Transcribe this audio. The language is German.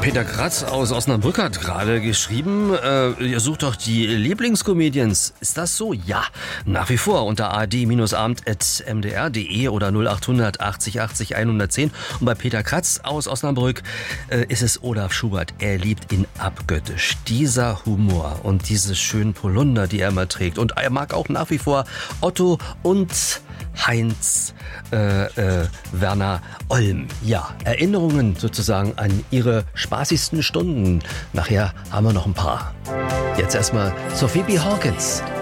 Peter Kratz aus Osnabrück hat gerade geschrieben, ihr sucht doch die Lieblingscomedians. Ist das so? Ja, nach wie vor unter ad-abend@mdr.de oder 0800 80 80 110. Und bei Peter Kratz aus Osnabrück ist es Olaf Schubert. Er liebt ihn abgöttisch. Dieser Humor und diese schönen Polunder, die er immer trägt. Und er mag auch nach wie vor Otto und Heinz Werner Olm. Ja, Erinnerungen sozusagen an ihre spaßigsten Stunden. Nachher haben wir noch ein paar. Jetzt erstmal Sophie B. Hawkins.